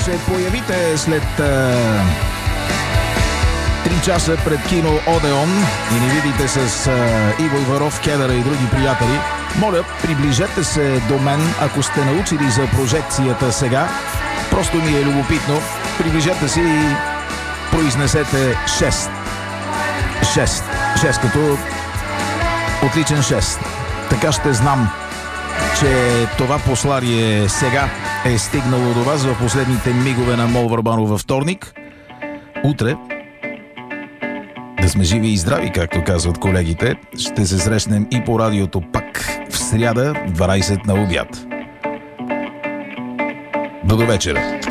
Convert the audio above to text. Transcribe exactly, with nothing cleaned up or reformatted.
се появите след три часа пред кино Одеон и ни видите с а, Иво Иваров, Кедъра и други приятели, моля, приближете се до мен, ако сте научили за прожекцията сега. Просто ми е любопитно. Приближете се и произнесете шест. шест. шест като отличен шест. Така ще знам, че това послание сега е стигнало до вас в последните мигове на Мол Върбанов във вторник. Утре, да сме живи и здрави, както казват колегите, ще се срещнем и по радиото пак в сряда, дванайсет на обяд. До довечера.